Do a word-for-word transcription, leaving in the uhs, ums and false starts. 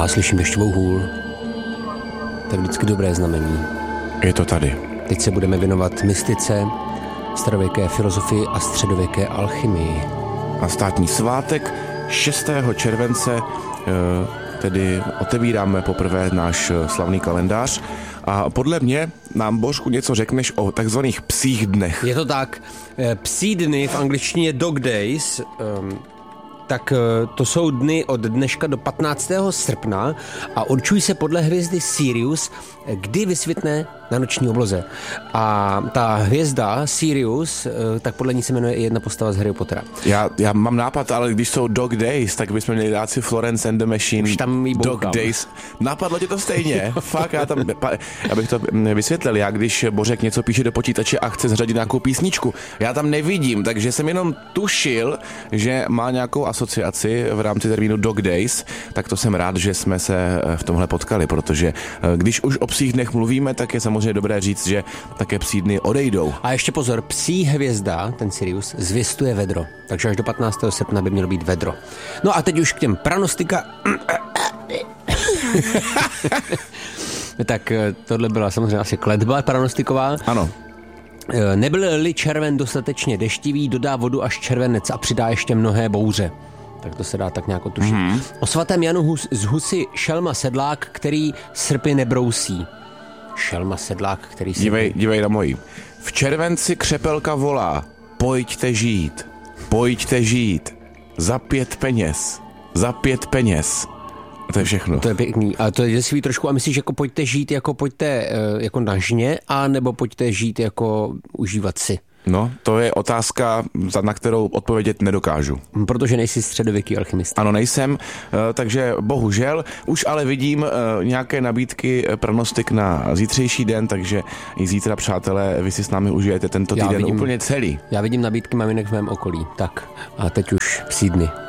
A slyším dešťovou hůl. To je vždycky dobré znamení. Je to tady. Teď se budeme věnovat mystice, starověké filozofii a středověké alchymii. Na státní svátek šestého července tedy otevíráme poprvé náš slavný kalendář a podle mě nám, Božku, něco řekneš o takzvaných psích dnech. Je to tak. Psí dny v angličtině dog days, um, tak to jsou dny od dneška do patnáctého srpna a určují se podle hvězdy Sirius, kdy vysvětne na noční obloze. A ta hvězda Sirius, tak podle ní se jmenuje i jedna postava z Harry Pottera. Já, já mám nápad, ale když jsou Dog Days, tak bychom měli dát si Florence and the Machine. Už tam jí Dog Days. Napadlo tě to stejně? Fakt, já tam, já bych to vysvětlil. Já když Bořek něco píše do počítače a chce zřadit nějakou písničku, já tam nevidím, takže jsem jenom tušil, že má nějakou asociaci v rámci termínu Dog Days, tak to jsem rád, že jsme se v tomhle potkali, protože když už o psích dnech mluvíme, tak je samozřejmě je dobré říct, že také psí dny odejdou. A ještě pozor, psí hvězda, ten Sirius, zvěstuje vedro. Takže až do patnáctého srpna by mělo být vedro. No a teď už k těm pranostika. Tak tohle byla samozřejmě asi kletba pranostiková. Ano. Nebyl-li červen dostatečně deštivý, dodá vodu až červenec a přidá ještě mnohé bouře. Tak to se dá tak nějak tušit. Mm-hmm. O svatém Janu Hus, z Husy šelma sedlák, který srpy nebrousí. Šelma sedlák, který si... Dívej, dívej na mojí. V červenci křepelka volá, pojďte žít, pojďte žít, za pět peněz, za pět peněz. A to je všechno. To je pěkný. A to je děsivý trošku. A myslíš, jako pojďte žít, jako pojďte jako na žně, a nebo pojďte žít jako užívat si? No, to je otázka, na kterou odpovědět nedokážu. Protože nejsi středověký alchymista. Ano, nejsem, takže bohužel. Už ale vidím nějaké nabídky pranostik na zítřejší den, takže i zítra, přátelé, vy si s námi užijete tento týden vidím, úplně celý. Já vidím nabídky maminek v mém okolí. Tak, a teď už psí dny.